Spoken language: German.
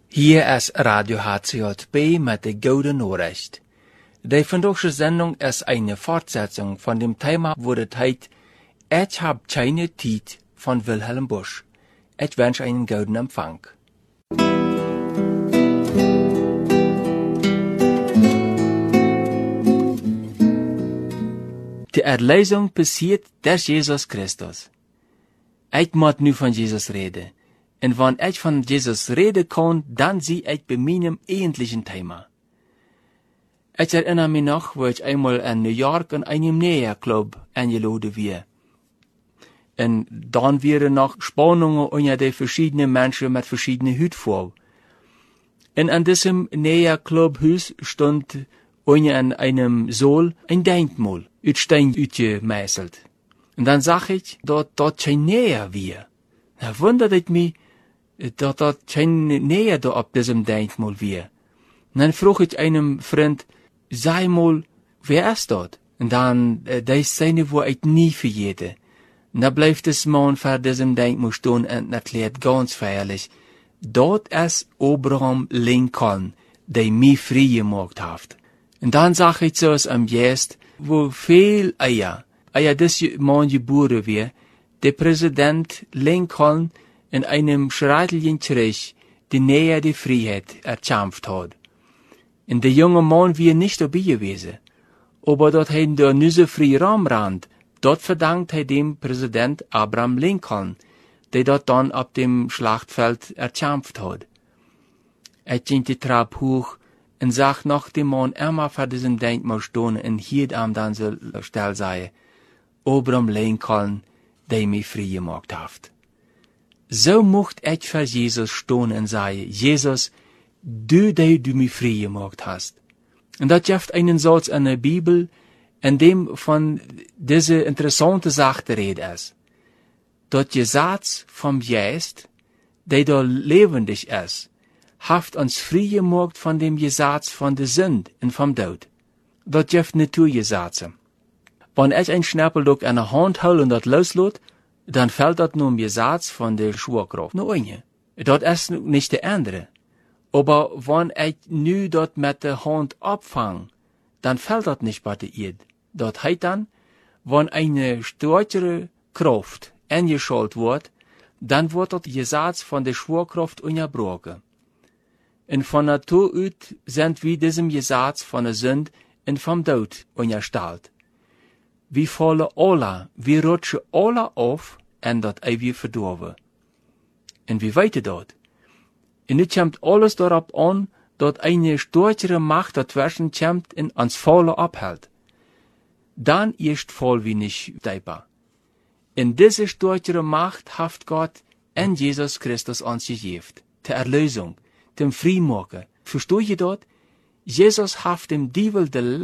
Hier ist Radio HCJB mit der Gute Nachricht. Die vandaagse Sendung ist eine Fortsetzung von dem Thema, wo das heißt, ich hab keine Zeit von Wilhelm Busch. Ich wünsche einen guten Empfang. Die Erlösung passiert durch Jesus Christus. Ich muss nu von Jesus reden. Und wenn ich von Jesus reden kann, dann sehe ich bei meinem eigentlichen Thema. Ich erinnere mich noch, wo ich einmal in New York in einem Näherclub eingeladen war. Und dann wären noch Spannungen unter die verschiedenen Menschen mit verschiedenen Hautfarben. Und an diesem Näherclubhaus stand unter an einem Sohl ein Denkmal, aus Stein gemeißelt. Und dann sag ich, dort kein Näher war. Da wundert ich mich, dort kein Näher da auf diesem Denkmal war. Und dann frug ich einem Freund, sei mal, wer ist dort? Und dann, da ist seine, wo ich nie verjede. Und da bleibt das Mann vor diesem Denkmal stehen und erklärt ganz feierlich, dort ist Abraham Lincoln, der mich frei gemacht hat. Und dann sag ich so am Jest, wo viel Eier des Mann geboren wird, der Präsident Lincoln in einem schreitlichen Krieg die Nähe der Freiheit erkämpft hat. Und der junge Mann war nicht dabei gewesen. Aber dort hat der nüsse Freiraumrand, dort verdankt er dem Präsident Abraham Lincoln, der dort dann auf dem Schlachtfeld erkämpft hat. Er ging die Treppe hoch und sagt noch dem Mann immer vor diesem Denkmal stehen und hier am dann so still sei, Abraham Lincoln, der mich frei gemacht hat. So mocht ich für Jesus stehen und sagen, Jesus, du, der du mich frei gemacht hast. Und das gibt einen Satz in der Bibel, in dem von diese interessante Sache die Rede ist. Dort Gesetz vom Geist, der da lebendig ist, haft uns frei gemacht von dem Gesetz von der Sünde und vom Tod. Dort gibt Naturgesetze. Wenn ich ein Schnappelduck an der Hand hol und das loslot, dann fällt das nur im Gesetz von der Schwerkraft. Nur eine. Das ist nicht der andere. Aber wenn ich nu dort mit der Hand abfange, dann fällt das nicht bei der Erde. Das heißt dann, wenn eine stärkere Kraft eingeschaltet wird, dann wird das Gesetz von der Schwerkraft unterbrochen. Und von Natur aus sind wir diesem Gesetz von der Sünde und vom Tod unterstellt. Wir fallen alle, wir rutschen alle auf und dat wir verdorven. Und wie weten dat? Und het kommt alles darauf an, dat eine stärkere Macht dazwischen kommt und uns Fallen abhält. Dann ist Fall wie nicht teilbar. In diese stärkere Macht haft Gott in Jesus Christus uns gegeben. Die Erlösung, dem Freimachen. Versteh je dat? Jesus haft dem Teufel